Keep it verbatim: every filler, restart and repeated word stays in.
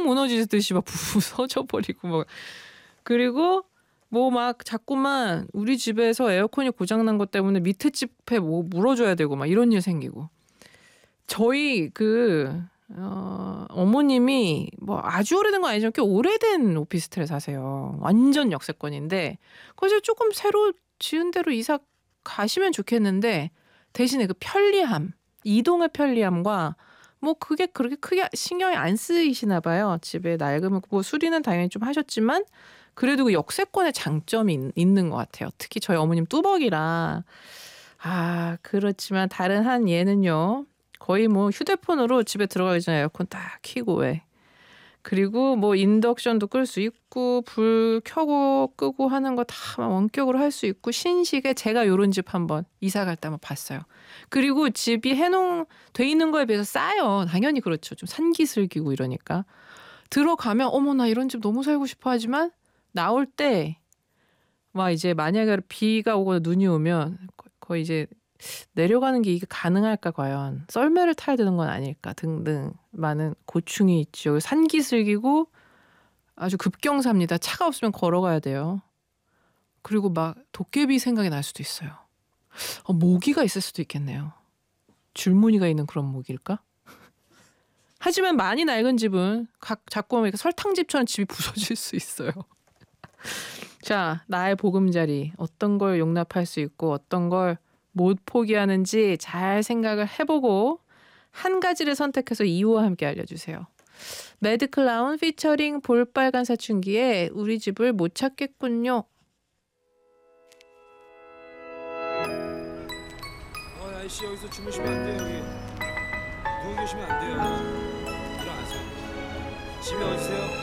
무너지듯이 막 부서져 버리고 막. 그리고 뭐 막 자꾸만 우리 집에서 에어컨이 고장난 것 때문에 밑에 집에 뭐 물어줘야 되고 막 이런 일 생기고. 저희 그 어, 어머님이 뭐 아주 오래된 건 아니지만 꽤 오래된 오피스텔에 사세요. 완전 역세권인데 그래서 조금 새로 지은 데로 이사 가시면 좋겠는데 대신에 그 편리함, 이동의 편리함과 뭐 그게 그렇게 크게 신경이 안 쓰이시나 봐요. 집에 낡으면 뭐 수리는 당연히 좀 하셨지만 그래도 그 역세권의 장점이 있, 있는 것 같아요. 특히 저희 어머님 뚜벅이라. 아 그렇지만 다른 한 얘는요. 거의 뭐 휴대폰으로 집에 들어가기 전에 에어컨 딱 켜고 왜. 그리고 뭐 인덕션도 끌 수 있고 불 켜고 끄고 하는 거 다 원격으로 할 수 있고 신식에 제가 요런 집 한번 이사 갈 때 한번 봤어요. 그리고 집이 해놓은 돼 있는 거에 비해서 싸요. 당연히 그렇죠. 좀 산기슬기고 이러니까. 들어가면 어머나 이런 집 너무 살고 싶어 하지만 나올 때 막 이제 만약에 비가 오거나 눈이 오면 거의 이제 내려가는 게 이게 가능할까 과연 썰매를 타야 되는 건 아닐까 등등 많은 고충이 있죠. 산기슭이고 아주 급경사입니다. 차가 없으면 걸어가야 돼요. 그리고 막 도깨비 생각이 날 수도 있어요. 어, 모기가 있을 수도 있겠네요. 줄무늬가 있는 그런 모기일까? 하지만 많이 낡은 집은 각 자꾸 보면 설탕집처럼 집이 부서질 수 있어요. 자, 나의 보금자리 어떤 걸 용납할 수 있고 어떤 걸 못 포기하는지 잘 생각을 해보고 한 가지를 선택해서 이유와 함께 알려주세요. 매드클라운 피처링 볼빨간 사춘기에 우리 집을 못 찾겠군요. 어, 아저씨 여기서 주무시면 안 돼요. 여기 누워 계시면 안 돼요. 일어나세요. 집에 어디세요?